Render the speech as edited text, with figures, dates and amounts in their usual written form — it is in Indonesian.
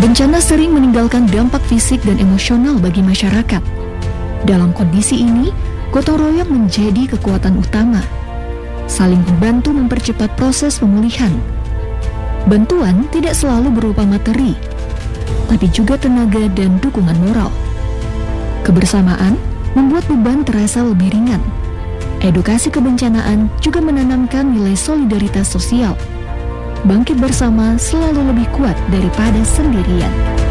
Bencana sering meninggalkan dampak fisik dan emosional bagi masyarakat. Dalam kondisi ini, gotong royong menjadi kekuatan utama, saling membantu mempercepat proses pemulihan. Bantuan tidak selalu berupa materi, tapi juga tenaga dan dukungan moral. Kebersamaan membuat beban terasa lebih ringan. Edukasi kebencanaan juga menanamkan nilai solidaritas sosial. Bangkit bersama selalu lebih kuat daripada sendirian.